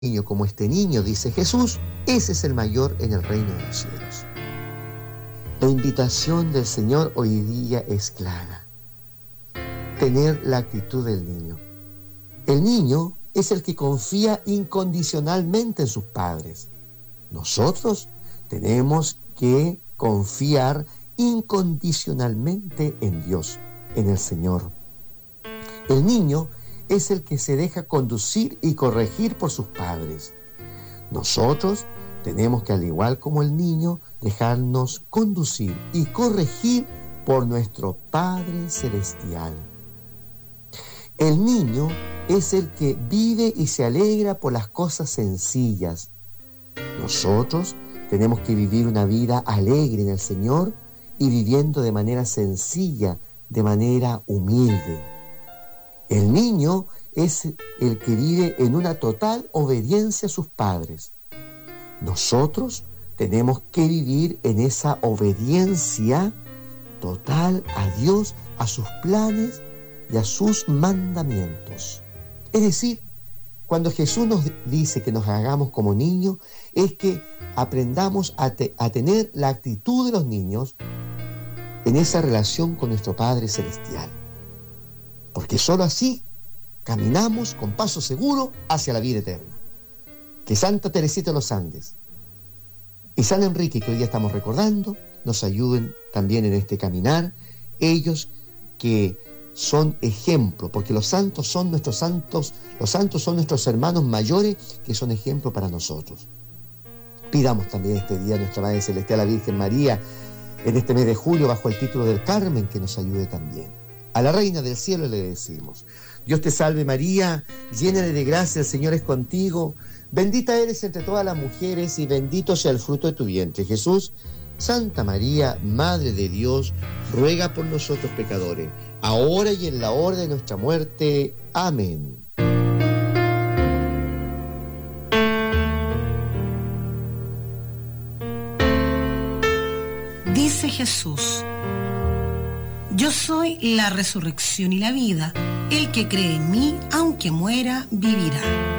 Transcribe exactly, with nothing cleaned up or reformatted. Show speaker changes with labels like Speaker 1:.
Speaker 1: niño como este niño, dice Jesús, ese es el mayor en el reino de los cielos. La invitación del Señor hoy día es clara. Tener la actitud del niño. El niño es el que confía incondicionalmente en sus padres. Nosotros tenemos que confiar incondicionalmente en Dios, en el Señor. El niño es el que se deja conducir y corregir por sus padres. Nosotros tenemos que, al igual como el niño, dejarnos conducir y corregir por nuestro Padre Celestial. El niño es el que vive y se alegra por las cosas sencillas. Nosotros tenemos que vivir una vida alegre en el Señor y viviendo de manera sencilla, de manera humilde. El niño es el que vive en una total obediencia a sus padres. Nosotros tenemos que vivir en esa obediencia total a Dios, a sus planes y a sus mandamientos. Es decir, cuando Jesús nos dice que nos hagamos como niños, es que aprendamos a, te, a tener la actitud de los niños en esa relación con nuestro Padre Celestial. Porque solo así caminamos con paso seguro hacia la vida eterna. Que Santa Teresita de los Andes y San Enrique, que hoy día estamos recordando, nos ayuden también en este caminar, ellos que son ejemplo, porque los santos son nuestros santos, los santos son nuestros hermanos mayores que son ejemplo para nosotros. Pidamos también este día a nuestra Madre Celestial, la Virgen María, en este mes de julio, bajo el título del Carmen, que nos ayude también. A la Reina del Cielo le decimos: Dios te salve María, llena de gracia, el Señor es contigo, bendita eres entre todas las mujeres y bendito sea el fruto de tu vientre, Jesús. Santa María, Madre de Dios, ruega por nosotros pecadores, ahora y en la hora de nuestra muerte. Amén.
Speaker 2: Dice Jesús: yo soy la resurrección y la vida. El que cree en mí, aunque muera, vivirá.